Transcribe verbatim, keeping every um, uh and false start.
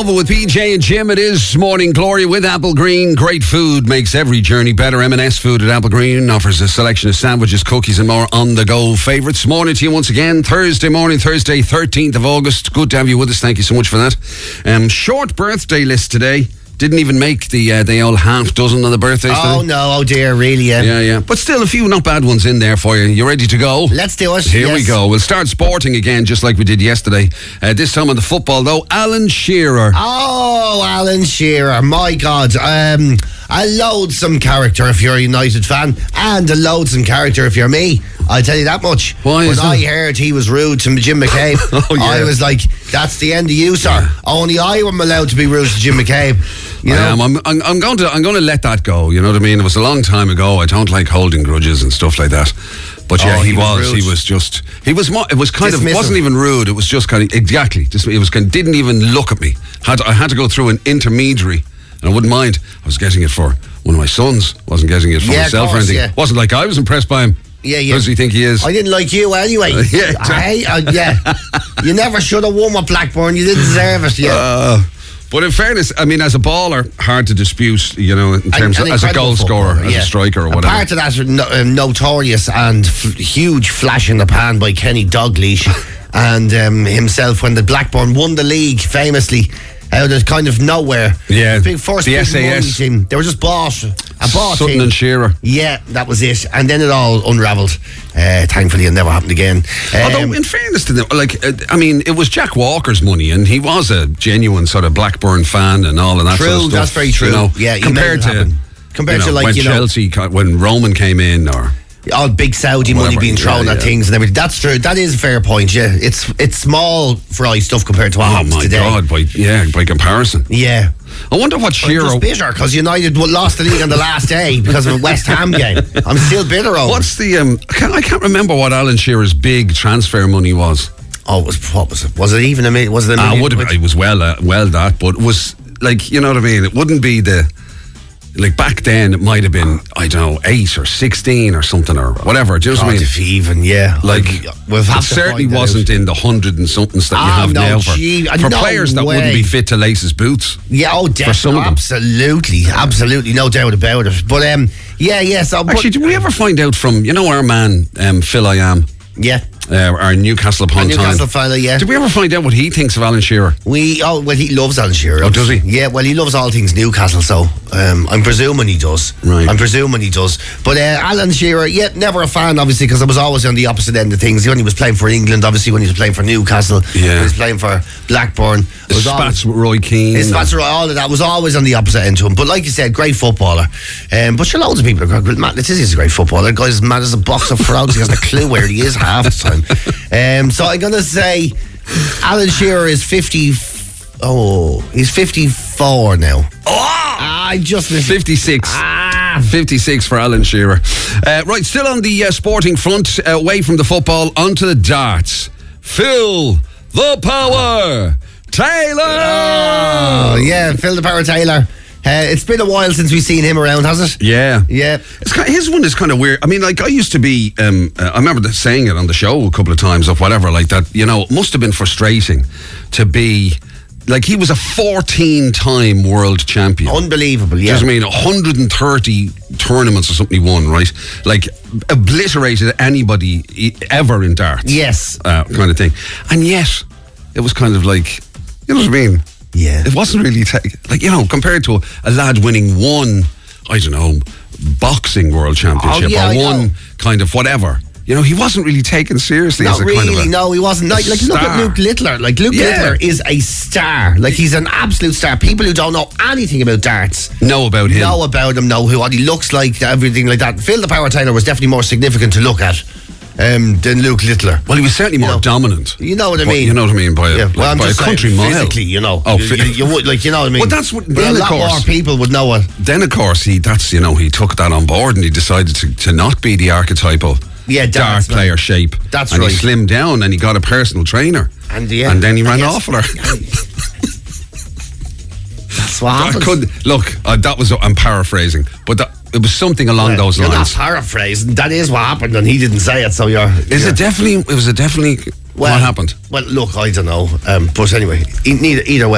Nova with P J and Jim. It is Morning Glory with Apple Green. Great food makes every journey better. M and S Food at Apple Green offers a selection of sandwiches, cookies and more on-the-go favourites. Morning to you once again. Thursday morning, Thursday, thirteenth of August. Good to have you with us. Thank you so much for that. Um, short birthday list today. Didn't even make the uh, the old half dozen of the birthdays Oh, today. no. Oh, dear. Really, yeah. Yeah, yeah. But still a few not bad ones in there for you. You ready to go? Let's do it. Here yes. we go. We'll start sporting again, just like we did yesterday. Uh, this time on the football, though, Alan Shearer. Oh, Alan Shearer. My God. Um, a loathsome character if you're a United fan, and a loathsome character if you're me. I'll tell you that much. Why is when I that? heard he was rude to Jim McCabe, Oh, yeah. I was like, that's the end of you, sir. Yeah. Only I am allowed to be rude to Jim McCabe. You know? I am. I'm, I'm, I'm going to. I'm going to let that go. You know what I mean? It was a long time ago. I don't like holding grudges and stuff like that. But yeah, Oh, he, he was was. rude. He was just. He was. Mo- it was kind of. Dismissive. Wasn't even rude. It was just kind of exactly. Just, it was kind. Didn't even look at me. Had I had to go through an intermediary, and I wouldn't mind. I was getting it for one of my sons. Wasn't getting it for Yeah, of myself or course, anything. yeah. Wasn't like I was impressed by him. Yeah, yeah. Who does he think he is? I didn't like you anyway. Yeah, exactly. Hey, uh, yeah. You never should have won with Blackburn. You didn't deserve it. Yeah. Uh, but in fairness, I mean, as a baller, hard to dispute, you know, in terms An of as a incredible goal scorer, footballer, as yeah. a striker or whatever. Part of that no, uh, notorious and f- huge flash in the pan by Kenny Dalglish and um, himself when the Blackburn won the league famously out of kind of nowhere. Yeah, big first the big S A S. money team. They were just bought. A bought Sutton team. and Shearer. Yeah, that was it. And then it all unravelled. Uh, thankfully, it never happened again. Um, Although, in fairness to them, like, uh, I mean, it was Jack Walker's money, and he was a genuine sort of Blackburn fan and all of that True, sort of stuff. that's very true. You know, Yeah, he compared made it to happen. Compared you know, to, like, when you know- Chelsea, ca- when Roman came in, or all big Saudi money Whatever, being thrown yeah, at yeah. things and everything. That's true. That is a fair point. Yeah, it's it's small fry stuff compared to what oh happens my today. god, by yeah, by comparison. Yeah. I wonder what I'm Shearer. just bitter because United lost the league on the last day because of a West Ham game. I'm still bitter over. What's the? Um, I, can't, I can't remember what Alan Shearer's big transfer money was. Oh, it was, what was it? Was it even a million? Was it a Ah, million? would have been, it was well, uh, well that, but it was like, you know what I mean. It wouldn't be the. Like back then, it might have been, I don't know, eight or sixteen or something or whatever. Do you know what I God, mean? if even, yeah. Like, we'll have it to certainly find that wasn't out. in the hundred and somethings that you Ah, have no, now for, gee, for no players that way. wouldn't be fit to lace his boots. Yeah, oh, definitely. some of them. Absolutely. Absolutely. No doubt about it. But, um, yeah, yeah. So, but, Actually, did we ever find out from, you know, our man, um, Phil I Am, yeah. uh, our Newcastle upon A Newcastle Tyne? fella, yeah. Did we ever find out what he thinks of Alan Shearer? We oh well he loves Alan Shearer. Oh, does he? Yeah, well he loves all things Newcastle, so um, I'm presuming he does. Right. I'm presuming he does. But uh, Alan Shearer, yeah, never a fan obviously because I was always on the opposite end of things. He only was playing for England, obviously when he was playing for Newcastle. Yeah. When he was playing for Blackburn. The was spats with Roy Keane. His spats, all of that was always on the opposite end to him. But like you said, great footballer. Um, but sure, loads of people are great. Matt Letizia is a great footballer. The guy's mad as a box of frogs. He has no clue where he is half the time. Um, so I'm going to say Alan Shearer is fifty. Oh, he's fifty-four now. Oh! I just missed fifty-six. Ah. fifty-six for Alan Shearer. Uh, right, still on the uh, sporting front, uh, away from the football, onto the darts. Phil the Power Taylor! Oh, yeah, Phil the Power Taylor. Uh, it's been a while since we've seen him around, has it? Yeah. Yeah. It's kind his one is kind of weird. I mean, like, I used to be, um, uh, I remember the, saying it on the show a couple of times or whatever, like that, you know, it must have been frustrating to be, like, he was a fourteen-time world champion. Unbelievable, yeah. Do you know what I mean? one hundred thirty tournaments or something he won, right? Like, obliterated anybody e- ever in darts. Yes. Uh, kind of thing. And yet, it was kind of like, you know what I mean? Yeah. It wasn't really, ta- like, you know, compared to a, a lad winning one, I don't know, boxing world championship Oh, yeah, or I one know. kind of whatever. You know, he wasn't really taken seriously Not as a really, kind of a, no, he wasn't. Like, like look at star. Luke Littler. Like, Luke Yeah. Littler is a star. Like, he's an absolute star. People who don't know anything about darts know about him. know about him, know who what he looks like, everything like that. Phil the Power Taylor was definitely more significant to look at um, than Luke Littler. Well, he was certainly more You know, dominant. You know what I But mean? you know what I mean by a, Yeah, like, well, I'm by a just saying country mile. physically, you know. Oh, you, fi- you, you would, like, you know what I mean? Well, that's what- But then, a of lot course- more people would know it. Then, of course, he that's, you know, he took that on board and he decided to, to not be the archetypal Yeah, dart darts, man. player shape. That's and right. he slimmed down and he got a personal trainer. And, yeah. And then he ran And yes. off with her. That's what I happened. could look. Uh, that was I'm paraphrasing, but that, it was something along Well, those you're lines. not paraphrasing. That is what happened, and he didn't say it. So you're. Is you're, it definitely? It was it definitely well, what happened? Well, look, I don't know. Um, but anyway, e- neither either way.